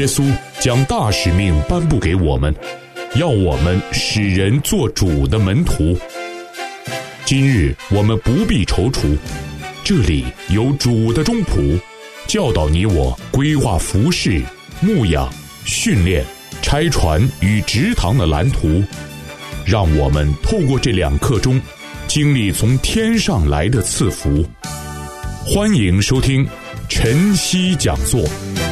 耶稣将大使命颁布给我们，要我们使人做主的门徒。今日我们不必踌躇，这里有主的中仆，教导你我规划服事、牧养、训练、拆船与植堂的蓝图，让我们透过这2课中经历从天上来的赐福。欢迎收听晨曦讲座。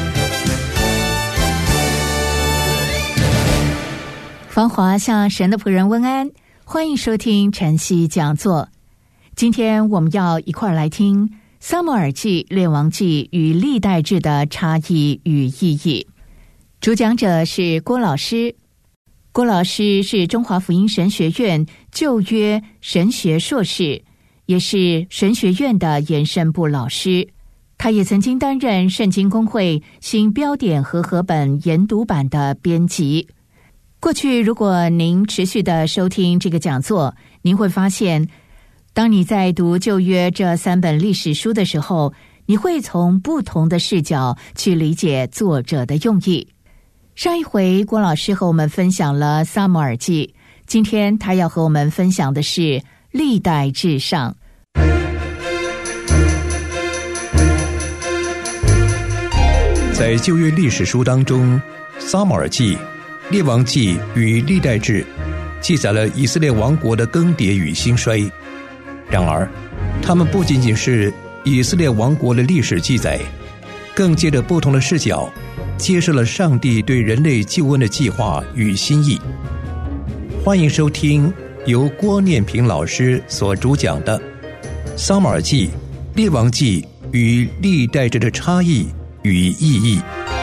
芳华向神的仆人问安，欢迎收听晨曦讲座。今天我们要一块来听撒母耳记、列王记与历代志的差异与意义。主讲者是郭老师。郭老师是中华福音神学院旧约神学硕士，也是神学院的延伸部老师。他也曾经担任圣经公会新标点和合本研读版的编辑。过去如果您持续的收听这个讲座，您会发现当你在读旧约这3本历史书的时候，你会从不同的视角去理解作者的用意。上一回郭老师和我们分享了撒母耳记，今天他要和我们分享的是历代志上。 在旧约历史书当中，撒母耳记、列王记与历代志记载了以色列王国的更迭与兴衰。然而他们不仅仅是以色列王国的历史记载，更借着不同的视角揭示了上帝对人类救恩的计划与心意。欢迎收听由郭念平老师所主讲的撒母耳记、列王记与历代志的差异与意义。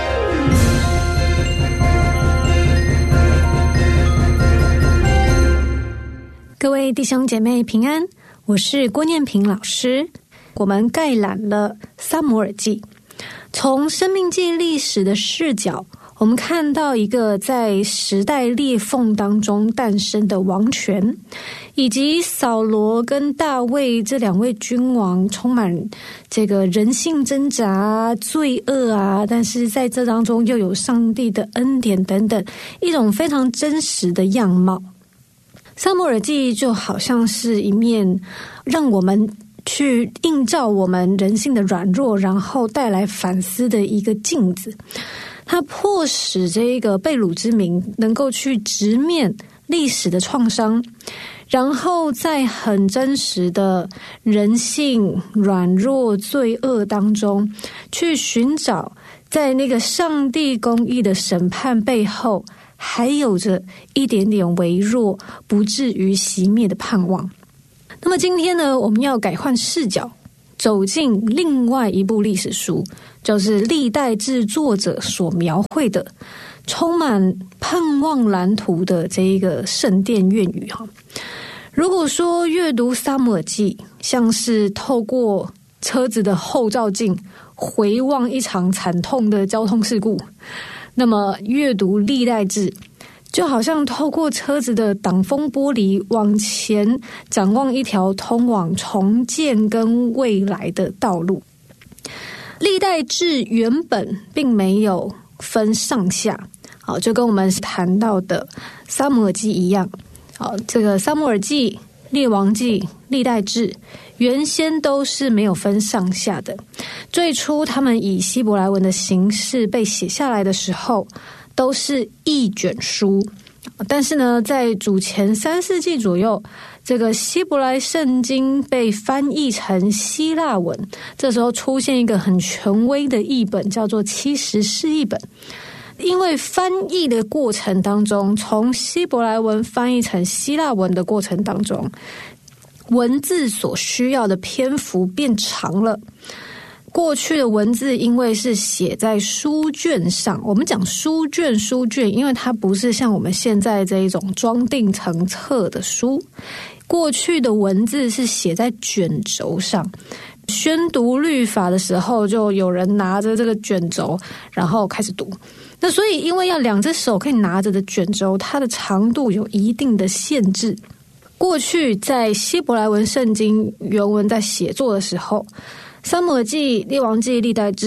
各位弟兄姐妹平安，我是郭念平老师。我们概览了撒母耳记，从生命记历史的视角，我们看到一个在时代裂缝当中诞生的王权，以及扫罗跟大卫这2位君王充满这个人性挣扎、罪恶啊，但是在这当中又有上帝的恩典等等，一种非常真实的样貌。撒母耳记就好像是一面让我们去映照我们人性的软弱，然后带来反思的一个镜子。它迫使这个被掳之民能够去直面历史的创伤，然后在很真实的人性软弱罪恶当中去寻找在那个上帝公义的审判背后还有着一点点微弱不至于熄灭的盼望。那么今天呢，我们要改换视角，走进另外一部历史书，就是历代志作者所描绘的充满盼望蓝图的这一个圣殿愿语。如果说阅读撒母耳记像是透过车子的后照镜回望一场惨痛的交通事故，那么阅读历代志就好像透过车子的挡风玻璃往前展望一条通往重建跟未来的道路。历代志原本并没有分上下，就跟我们谈到的撒母耳记一样。这个撒母耳记、列王记、历代志原先都是没有分上下的。最初他们以希伯来文的形式被写下来的时候，都是一卷书。但是呢，在主前3世纪左右，这个希伯来圣经被翻译成希腊文，这时候出现一个很权威的译本，叫做70士译本。因为翻译的过程当中，从希伯来文翻译成希腊文的过程当中，文字所需要的篇幅变长了。过去的文字因为是写在书卷上，我们讲书卷，因为它不是像我们现在这一种装订成册的书，过去的文字是写在卷轴上。宣读律法的时候，就有人拿着这个卷轴，然后开始读。那所以因为要2只手可以拿着的卷轴，它的长度有一定的限制。过去在希伯来文圣经原文在写作的时候，撒母耳记、列王记、历代志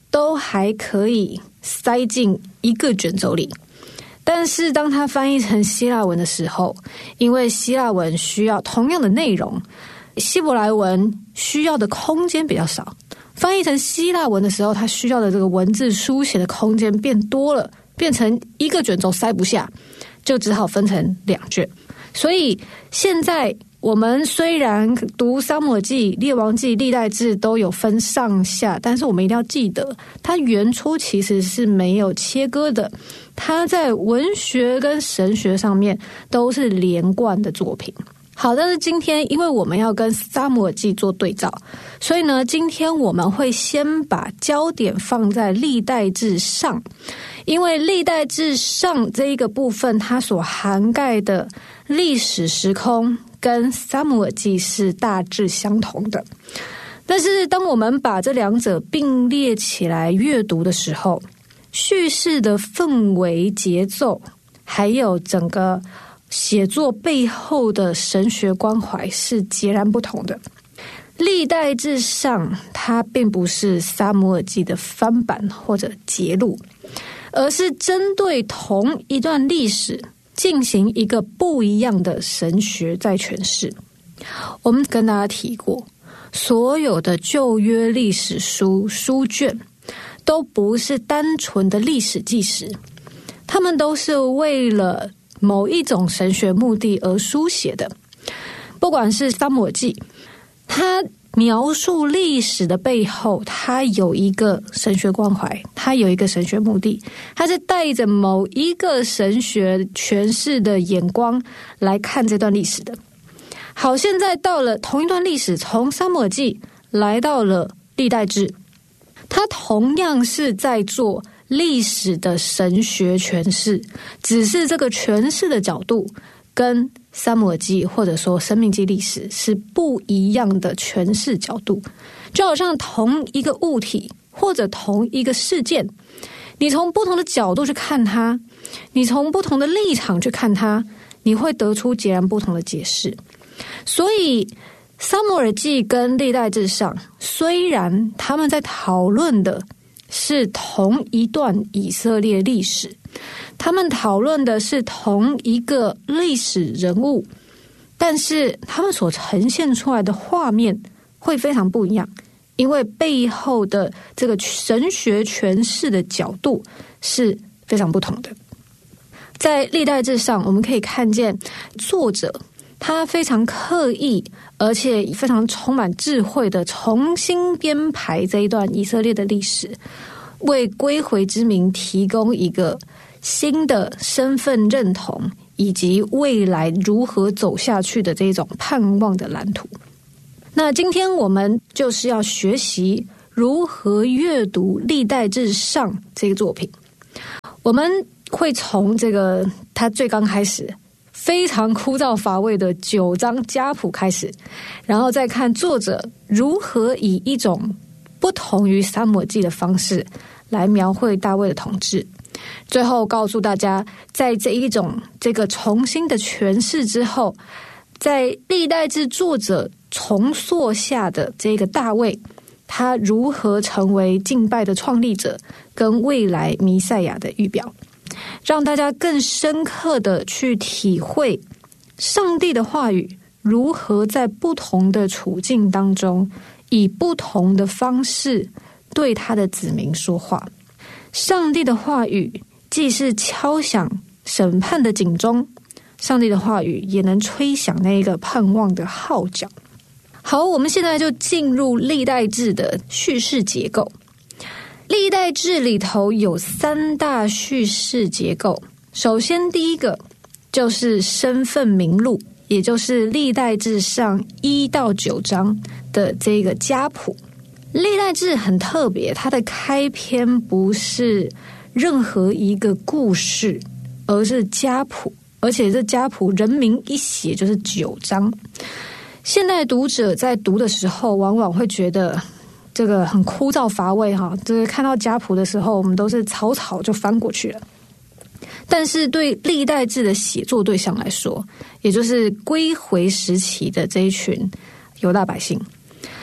都还可以塞进一个卷轴里。但是当它翻译成希腊文的时候，因为希腊文需要同样的内容，希伯来文需要的空间比较少，翻译成希腊文的时候，它需要的这个文字书写的空间变多了，变成一个卷轴塞不下，就只好分成2卷。所以现在我们虽然读撒母耳记、列王记、历代志都有分上下，但是我们一定要记得，它原初其实是没有切割的，它在文学跟神学上面都是连贯的作品。好，但是今天因为我们要跟撒母耳记做对照，所以呢，今天我们会先把焦点放在历代志上，因为历代志上这一个部分，它所涵盖的历史时空跟撒母耳记是大致相同的。但是当我们把这2者并列起来阅读的时候，叙事的氛围、节奏，还有整个写作背后的神学关怀是截然不同的。历代志上它并不是撒母耳记的翻版或者节录，而是针对同一段历史进行一个不一样的神学再诠释。我们跟大家提过，所有的旧约历史书卷都不是单纯的历史纪实，他们都是为了某一种神学目的而书写的。不管是撒母耳记，它描述历史的背后，它有一个神学关怀，它有一个神学目的，它是带着某一个神学诠释的眼光来看这段历史的。好，现在到了同一段历史，从撒母耳记来到了历代志，它同样是在做历史的神学诠释，只是这个诠释的角度跟撒母耳记或者说生命记历史是不一样的诠释角度。就好像同一个物体或者同一个事件，你从不同的角度去看它，你从不同的立场去看它，你会得出截然不同的解释。所以撒母耳记跟历代志上，虽然他们在讨论的是同一段以色列历史，他们讨论的是同一个历史人物，但是他们所呈现出来的画面会非常不一样，因为背后的这个神学诠释的角度是非常不同的。在历代志上，我们可以看见作者他非常刻意而且非常充满智慧的重新编排这一段以色列的历史，为归回之民提供一个新的身份认同以及未来如何走下去的这种盼望的蓝图。那今天我们就是要学习如何阅读历代志上这个作品。我们会从这个他最刚开始非常枯燥乏味的9章家谱开始，然后再看作者如何以一种不同于撒母耳记的方式来描绘大卫的统治，最后告诉大家，在这个重新的诠释之后，在历代志作者重塑下的这个大卫，他如何成为敬拜的创立者跟未来弥赛亚的预表，让大家更深刻的去体会上帝的话语如何在不同的处境当中以不同的方式对他的子民说话。上帝的话语既是敲响审判的警钟，上帝的话语也能吹响那个盼望的号角。好，我们现在就进入历代志的叙事结构。历代志里头有3大叙事结构。首先第一个就是身份名录，也就是历代志上1到9章的这个家谱。历代志很特别，它的开篇不是任何一个故事，而是家谱，而且这家谱人名一写就是9章。现代读者在读的时候往往会觉得这个很枯燥乏味哈，就是看到家谱的时候我们都是草草就翻过去了。但是对历代志的写作对象来说，也就是归回时期的这一群犹大百姓，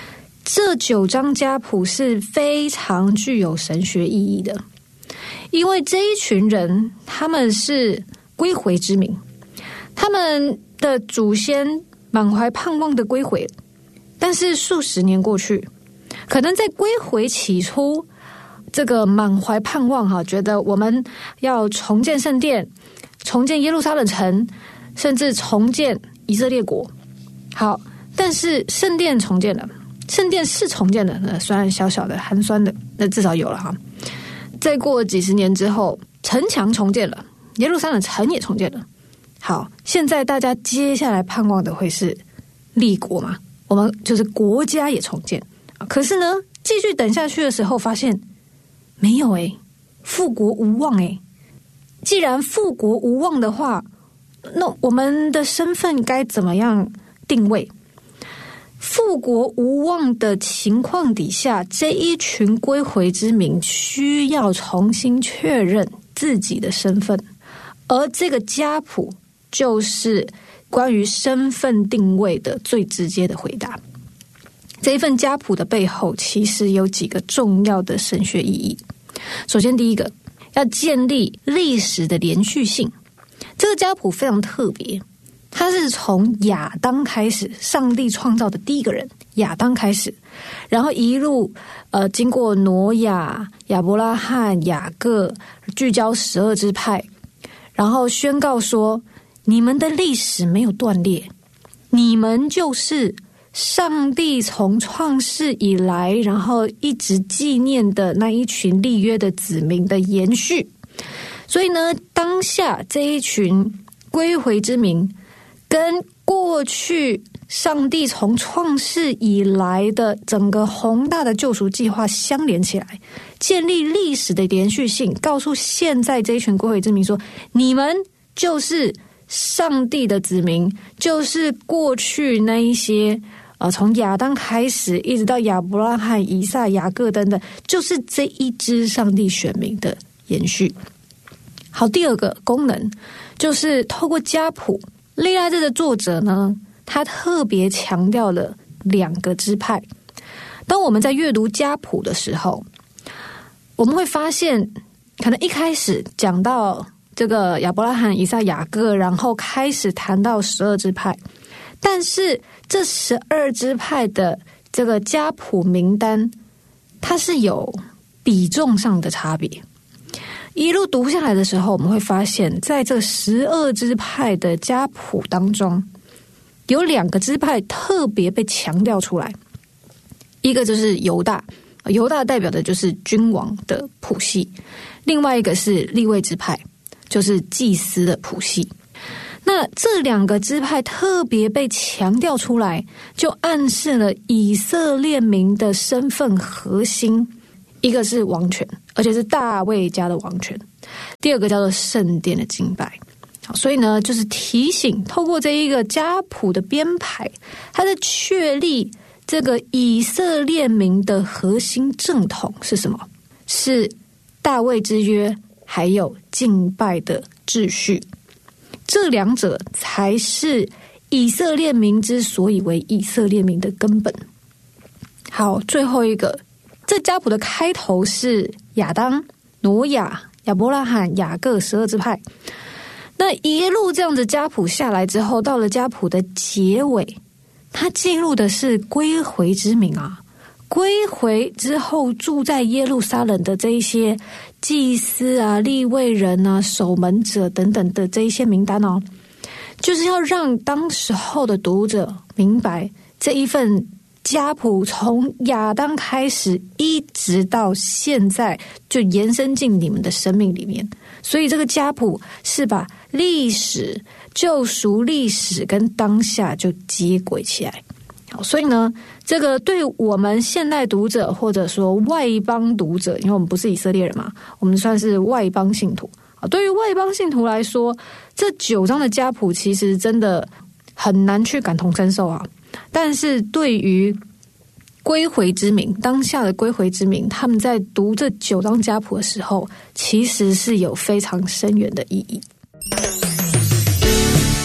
这9张家谱是非常具有神学意义的，因为这一群人他们是归回之民，他们的祖先满怀盼望的归回，但是数十年过去，可能在归回起初，这个满怀盼望觉得我们要重建圣殿，重建耶路撒冷城，甚至重建以色列国。好，但是圣殿重建了，圣殿是重建的，虽然小小的寒酸的，那至少有了哈。再过几十年之后，城墙重建了，耶路撒冷城也重建了。好，现在大家接下来盼望的会是立国嘛？我们就是国家也重建。可是呢，继续等下去的时候，发现没有复国无望既然复国无望的话，那我们的身份该怎么样定位？复国无望的情况底下，这一群归回之民需要重新确认自己的身份，而这个家谱就是关于身份定位的最直接的回答。这一份家谱的背后其实有几个重要的神学意义。首先第一个，要建立历史的连续性。这个家谱非常特别，它是从亚当开始，上帝创造的第一个人亚当开始，然后一路经过挪亚、亚伯拉罕、雅各，聚焦12支派，然后宣告说，你们的历史没有断裂，你们就是上帝从创世以来，然后一直纪念的那一群立约的子民的延续。所以呢，当下这一群归回之民跟过去上帝从创世以来的整个宏大的救赎计划相连起来，建立历史的连续性，告诉现在这一群归回之民说，你们就是上帝的子民，就是过去那一些从亚当开始一直到亚伯拉罕、以撒、雅各等等，就是这一支上帝选民的延续。好，第二个功能就是透过家谱，历代志的作者呢，他特别强调了2个支派。当我们在阅读家谱的时候，我们会发现，可能一开始讲到这个亚伯拉罕、以撒、雅各，然后开始谈到12支派，但是这12支派的这个家谱名单，它是有比重上的差别。一路读下来的时候，我们会发现，在这12支派的家谱当中，有2个支派特别被强调出来。一个就是犹大，犹大代表的就是君王的谱系；另外一个是利未支派，就是祭司的谱系。那这2个支派特别被强调出来，就暗示了以色列民的身份核心。一个是王权，而且是大卫家的王权；第二个叫做圣殿的敬拜。所以呢，就是提醒，透过这一个家谱的编排，它的确立这个以色列民的核心正统是什么？是大卫之约，还有敬拜的秩序。这2者才是以色列民之所以为以色列民的根本。好，最后一个，这家谱的开头是亚当、挪亚、亚伯拉罕、雅各12支派。那一路这样子家谱下来之后，到了家谱的结尾，它记录的是归回之民啊，归回之后住在耶路撒冷的这一些祭司啊、利未人啊、守门者等等的这一些名单哦，就是要让当时候的读者明白，这一份家谱从亚当开始一直到现在就延伸进你们的生命里面。所以这个家谱是把历史、救赎历史跟当下就接轨起来。好，所以呢，这个对我们现代读者或者说外邦读者，因为我们不是以色列人嘛，我们算是外邦信徒。对于外邦信徒来说，这9章的家谱其实真的很难去感同身受啊。但是对于归回之民，当下的归回之民，他们在读这9章家谱的时候，其实是有非常深远的意义。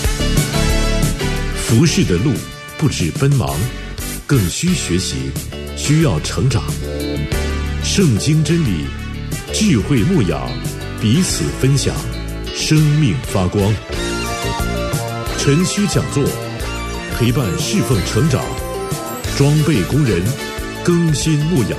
服事的路不止奔忙，更需学习需要成长。圣经真理，智慧牧养，彼此分享，生命发光。晨曦讲座，陪伴侍奉成长，装备工人，更新牧养。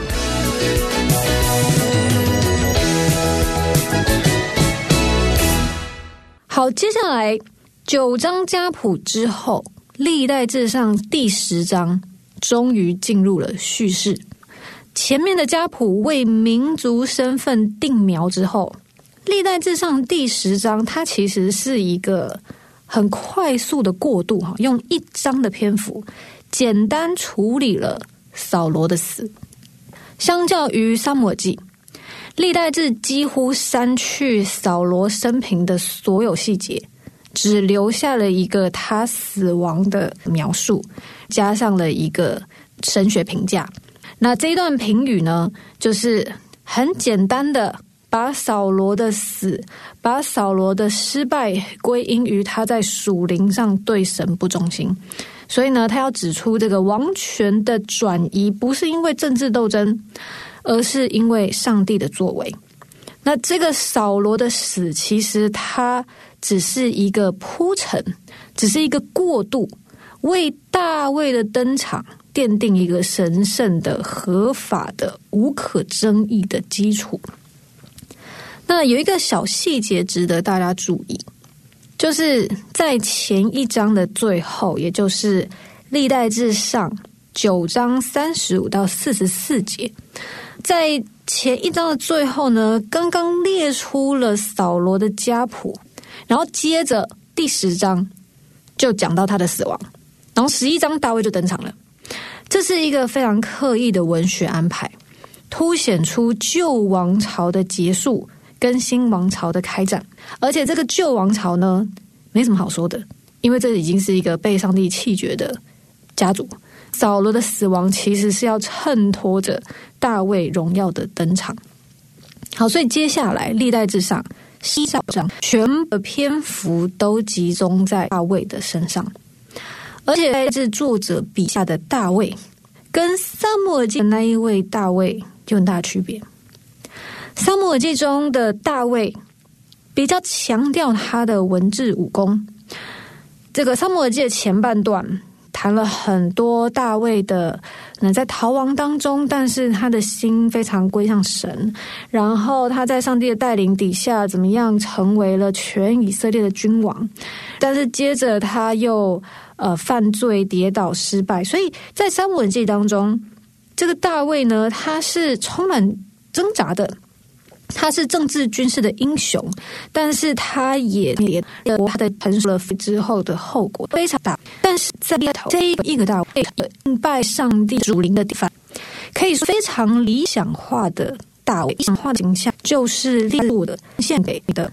好，接下来9章家谱之后，历代志上第10章终于进入了叙事。前面的家谱为民族身份定苗之后，历代志上第10章它其实是一个很快速的过渡，用1章的篇幅简单处理了扫罗的死。相较于撒母耳记，历代志几乎删去扫罗生平的所有细节，只留下了一个他死亡的描述，加上了一个神学评价。那这一段评语呢，就是很简单的把扫罗的死，把扫罗的失败归因于他在属灵上对神不忠心。所以呢，他要指出这个王权的转移不是因为政治斗争，而是因为上帝的作为。那这个扫罗的死，其实它只是一个铺陈，只是一个过渡，为大卫的登场奠定一个神圣的、合法的、无可争议的基础。那有一个小细节值得大家注意，就是在前1章的最后，也就是历代志上9章35到44节，在前1章的最后呢，刚刚列出了扫罗的家谱，然后接着第10章就讲到他的死亡，然后11章大卫就登场了。这是一个非常刻意的文学安排，凸显出旧王朝的结束跟新王朝的开展。而且这个旧王朝呢，没什么好说的，因为这已经是一个被上帝弃绝的家族。扫罗的死亡其实是要衬托着大卫荣耀的登场。好，所以接下来历代志上11章全部篇幅都集中在大卫的身上，而且来自作者笔下的大卫跟撒母耳记的那一位大卫有很大的区别。撒母耳记中的大卫比较强调他的文治武功，这个撒母耳记的前半段谈了很多大卫的在逃亡当中，但是他的心非常归向神，然后他在上帝的带领底下怎么样成为了全以色列的君王，但是接着他又犯罪跌倒失败。所以在撒母耳记当中，这个大卫呢，他是充满挣扎的，他是政治军事的英雄，但是他也他的承受了之后的后果非常大。但是在这一个大卫敬拜上帝属灵的地方，可以说非常理想化的大卫，理想化的形象就是列入的献给的